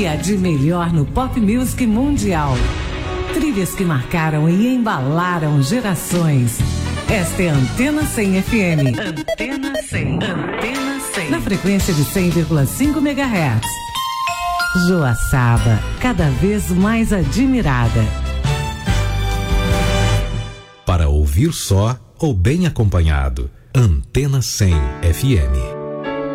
que há de melhor no pop music mundial. Trilhas que marcaram e embalaram gerações. Esta é a Antena 100 FM. Antena 100. Antena 100. Na frequência de 100,5 MHz. Joaçaba, cada vez mais admirada. Para ouvir só ou bem acompanhado, Antena 100 FM.